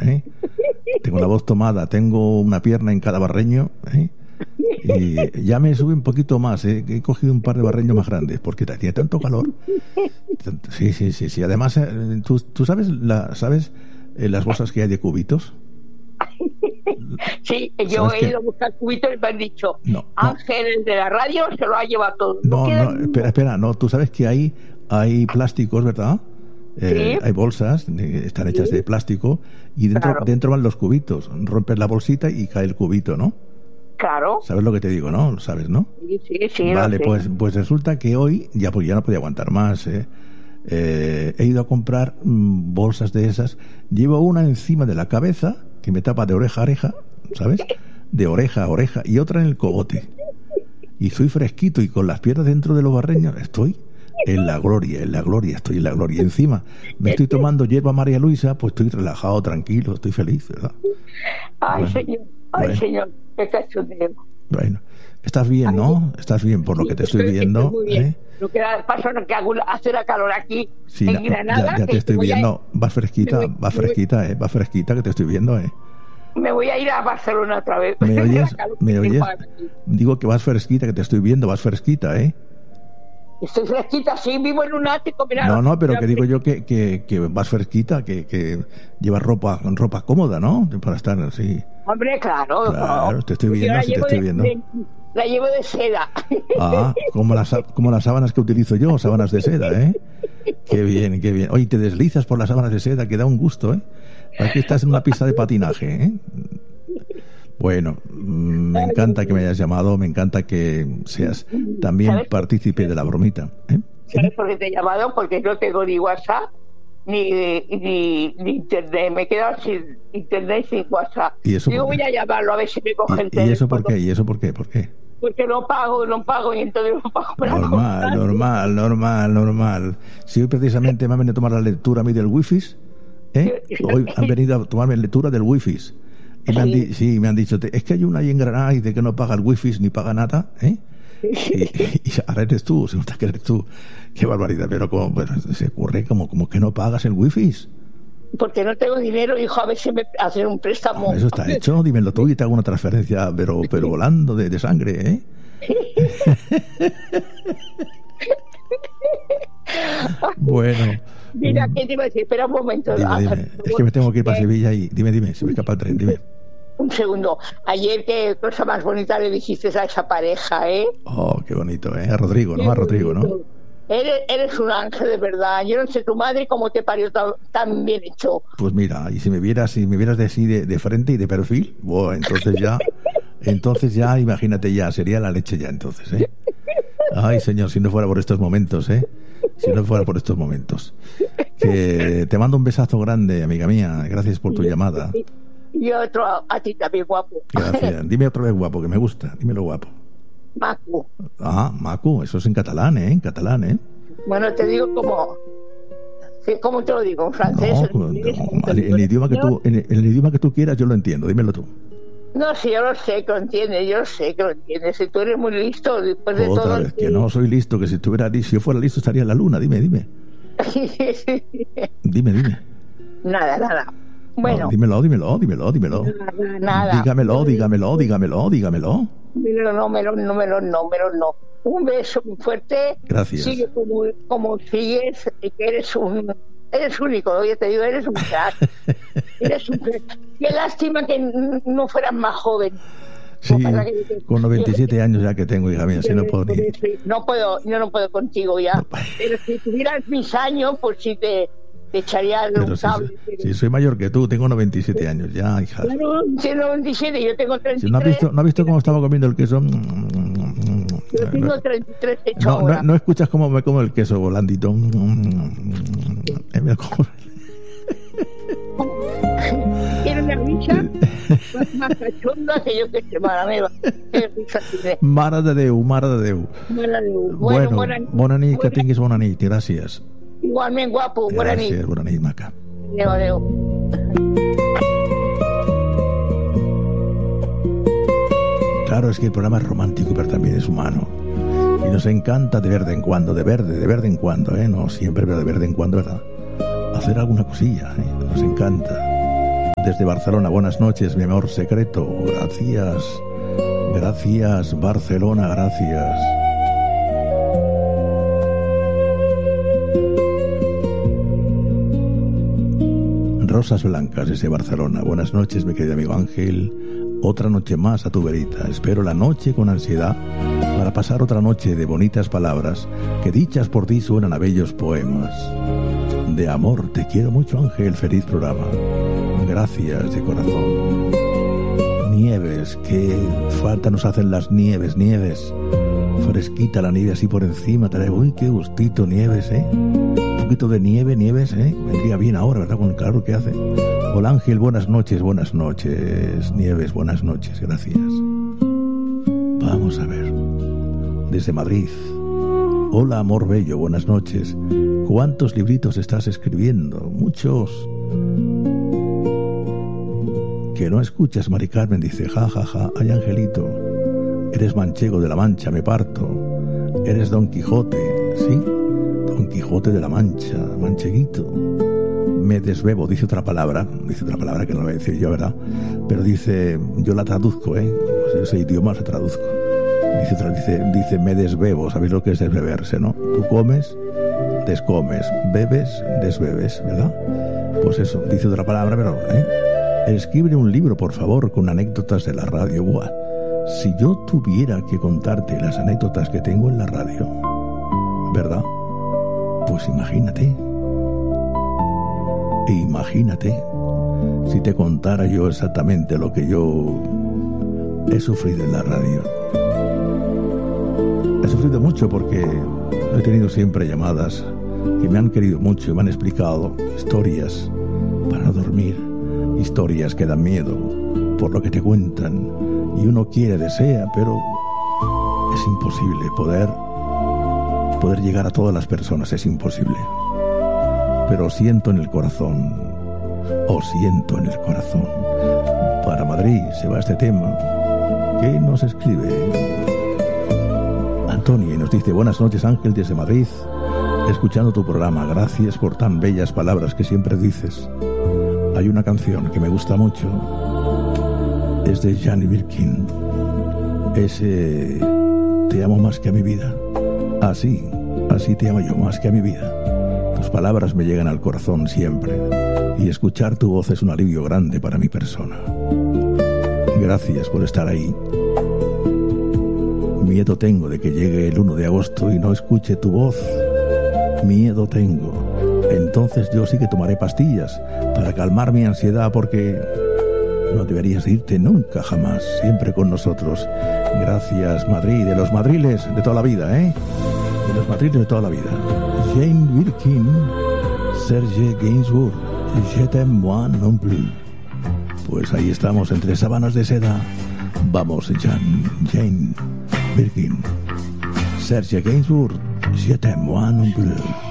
¿eh? Tengo la voz tomada, tengo una pierna en cada barreño, ¿eh? Y ya me sube un poquito más, ¿eh? He cogido un par de barreños más grandes porque tiene tanto calor. Sí. Además, ¿tú sabes las bolsas que hay de cubitos? Sí, yo he ido a buscar cubitos y me han dicho, Ángeles de la radio se lo ha llevado todo. No, espera, tú sabes que hay plásticos, ¿verdad? Sí. Hay bolsas, están hechas de plástico y dentro van los cubitos. Rompes la bolsita y cae el cubito, ¿no? Claro. ¿Sabes lo que te digo, no? ¿Lo sabes, no? Sí. Vale, pues resulta que hoy ya no podía aguantar más, he ido a comprar bolsas de esas. Llevo una encima de la cabeza que me tapa de oreja a oreja, ¿sabes? De oreja a oreja, y otra en el cogote. Y soy fresquito y con las piernas dentro de los barreños estoy en la gloria, estoy en la gloria. Encima me estoy tomando hierba María Luisa, pues estoy relajado, tranquilo, estoy feliz, ¿verdad? Señor, qué cachondeo. Bueno, estás bien, ¿no? Estás bien por lo que te estoy viendo. Muy bien. Lo que pasa es que hace la calor aquí en Granada. Ya te estoy viendo. Vas fresquita, que te estoy viendo, Me voy a ir a Barcelona otra vez. ¿Me oyes? Digo que vas fresquita, que te estoy viendo, vas fresquita, Estoy fresquita, sí, vivo en un ático, mira. No, pero que digo yo que vas fresquita, que llevas ropa cómoda, ¿no? Para estar así. Hombre, claro. Te estoy viendo, sí te estoy viendo. La llevo de seda. Como las sábanas que utilizo yo, sábanas de seda, Qué bien. Oye, te deslizas por las sábanas de seda, que da un gusto, Aquí estás en una pista de patinaje, Bueno, me encanta que me hayas llamado, me encanta que seas también partícipe de la bromita. ¿Sabes por qué te he llamado? Porque no tengo ni WhatsApp ni internet. Me he quedado sin internet y sin WhatsApp. Digo, voy a llamarlo a ver si me coge el teléfono. ¿Y eso por qué? ¿Por qué? Porque no pago y entonces no pago para Normal. Si hoy precisamente me han venido a tomar la lectura a mí del wifi, hoy han venido a tomarme lectura del wifi. Y me han dicho, es que hay una ahí en Granada y de que no paga el wifi ni paga nada, y ahora eres tú, se nota que eres tú. Qué barbaridad, pero se ocurre como que no pagas el wifi. Porque no tengo dinero, hijo, a ver si me hacen un préstamo. Eso está hecho, dímelo tú y te hago una transferencia, pero volando de sangre, Bueno. Mira, ¿qué te iba a decir? Espera un momento. Dime. Es que me tengo que ir para Sevilla y dime, se me escapa el tren, dime. Un segundo. Ayer, qué cosa más bonita le dijiste a esa pareja, Oh, qué bonito, A Rodrigo, ¿no? A Rodrigo, ¿no? Eres un ángel de verdad. Yo no sé tu madre cómo te parió tan bien hecho. Pues mira, y si me vieras de frente y de perfil, bueno, entonces ya, imagínate ya, sería la leche ya entonces, Ay, señor, si no fuera por estos momentos, Si no fuera por estos momentos. Que te mando un besazo grande, amiga mía. Gracias por tu llamada. Y otro a ti también, guapo. Gracias. Dime otra vez guapo, que me gusta. Dímelo guapo. Macu. Macu, eso es en catalán, En catalán, Bueno, te digo ¿cómo te lo digo? En francés. En el idioma que tú quieras, yo lo entiendo. Dímelo tú. No, sí, yo lo sé que lo entiendes. Si tú eres muy listo, después de todo... Otra vez, que no soy listo, que si yo fuera listo estaría en la luna. Dime. Dime. Nada. Bueno. No, dímelo. Nada. Dígamelo. No. Un beso muy fuerte. Gracias. Sigue como sigues, que eres único, oye, te digo, eres un crack. Qué lástima que no fueras más joven. Sí, con 97 años ya que tengo, hija mía, si no puedo ni... Yo no puedo contigo ya. Pero si tuvieras mis años, pues sí te echaría un cable. Si soy mayor que tú, tengo 97 años ya, hija. Claro, tengo 97, yo tengo 33. Si ¿No has visto cómo estaba comiendo el queso? Yo tengo 33 hecho ahora. No escuchas cómo me como el queso volandito. Tiene una risa más cachonda que yo que sé, Mare de Déu. Bueno, bona nit, que tinguis bona nit. Gràcies. Igualment, guapo. Bona nit. Gràcies, bona nit, maca. Adéu. Claro, es que el programa es romántico, pero también es humano. Y nos encanta de vez en cuando, de vez en cuando, no siempre, pero de vez en cuando, ¿verdad? Hacer alguna cosilla, nos encanta. desde Barcelona. Buenas noches, mi amor secreto. Gracias. Gracias, Barcelona, gracias. Rosas blancas desde Barcelona. Buenas noches, mi querido amigo Ángel. Otra noche más a tu verita. Espero la noche con ansiedad para pasar otra noche de bonitas palabras que dichas por ti suenan a bellos poemas. De amor, te quiero mucho, Ángel. Feliz programa. Gracias de corazón. Nieves, qué falta nos hacen las nieves. Fresquita la nieve así por encima. Uy, qué gustito, Nieves, Un poquito de Nieves, vendría bien ahora, ¿verdad? Con el calor que hace. Hola, Ángel, buenas noches. Nieves, buenas noches, gracias. Vamos a ver. Desde Madrid. Hola, amor bello, buenas noches. ¿Cuántos libritos estás escribiendo? Muchos. Que no escuchas, Mari Carmen, dice, ja. Ay, Angelito, eres manchego de la Mancha, me parto. Eres Don Quijote, ¿sí? Don Quijote de la Mancha, mancheguito. Me desbebo, dice otra palabra que no voy a decir yo, ¿verdad? Pero dice, yo la traduzco, Pues ese idioma la traduzco. Dice, me desbebo, ¿sabéis lo que es desbeberse, no? Tú comes, descomes, bebes, desbebes, ¿verdad? Pues eso, dice otra palabra, pero, Escribe un libro, por favor, con anécdotas de la radio. Buah, si yo tuviera que contarte las anécdotas que tengo en la radio, ¿verdad? Pues imagínate si te contara yo exactamente lo que yo he sufrido en la radio. He sufrido mucho porque he tenido siempre llamadas que me han querido mucho y me han explicado historias para no dormir, historias que dan miedo por lo que te cuentan, y uno desea, pero es imposible poder llegar a todas las personas, es imposible. Pero siento en el corazón, para Madrid se va este tema. ¿Qué nos escribe? Antonio y nos dice, buenas noches, Ángel, desde Madrid, escuchando tu programa, gracias por tan bellas palabras que siempre dices. Hay una canción que me gusta mucho, es de Jane Birkin, ese te amo más que a mi vida. Así te amo yo más que a mi vida. Tus palabras me llegan al corazón siempre, y escuchar tu voz es un alivio grande para mi persona. Gracias por estar ahí. Miedo tengo de que llegue el 1 de agosto y no escuche tu voz. Miedo tengo. Entonces yo sí que tomaré pastillas para calmar mi ansiedad, porque no deberías irte nunca, jamás, siempre con nosotros. Gracias, Madrid, de los madriles de toda la vida, De los madriles de toda la vida. Jane Birkin, Serge Gainsbourg, Je t'aime moi non plus. Pues ahí estamos, entre sábanas de seda. Vamos, Jane Birkin, Serge Gainsbourg, Je t'aime moi non plus.